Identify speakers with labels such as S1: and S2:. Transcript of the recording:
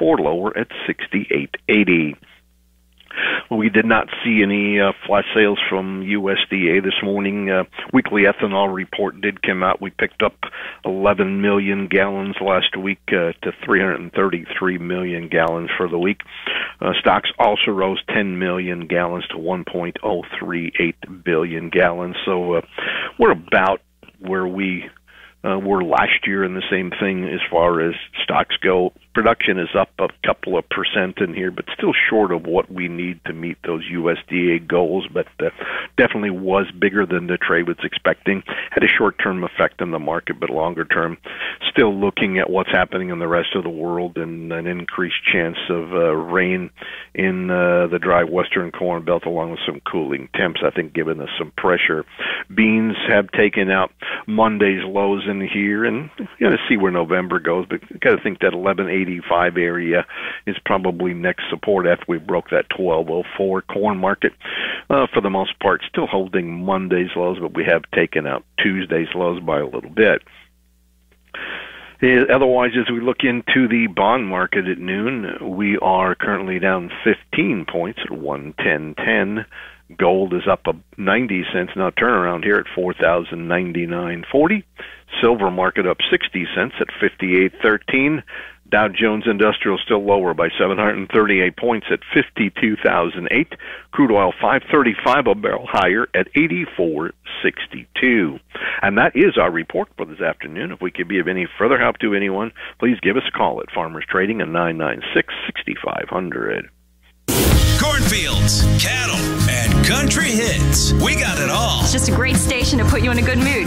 S1: 4 lower at 68.80. We did not see any flash sales from USDA this morning. Weekly ethanol report did come out. We picked up 11 million gallons last week to 333 million gallons for the week. Stocks also rose 10 million gallons to 1.038 billion gallons. So we're about where we were last year, and the same thing as far as stocks go. Production is up a couple of percent in here, but still short of what we need to meet those USDA goals, but definitely was bigger than the trade was expecting. Had a short-term effect on the market, but longer term, still looking at what's happening in the rest of the world and an increased chance of rain in the dry western corn belt, along with some cooling temps, I think, giving us some pressure. Beans have taken out Monday's lows in here, and you're going to see where November goes, but you got to think that 11.85 area is probably next support after we broke that 12.04 corn market. For the most part, still holding Monday's lows, but we have taken out Tuesday's lows by a little bit. Otherwise, as we look into the bond market at noon, we are currently down 15 points at 110.10. Gold is up 90 cents, now turnaround here at 4,099.40. Silver market up 60 cents at 58.13. Dow Jones Industrial still lower by 738 points at 52,008. Crude oil $5.35 a barrel higher at 84.62. And that is our report for this afternoon. If we could be of any further help to anyone, please give us a call at Farmers Trading at 996-6500.
S2: Cornfields, cattle, and country hits. We got it all.
S3: It's just a great station to put you in a good mood.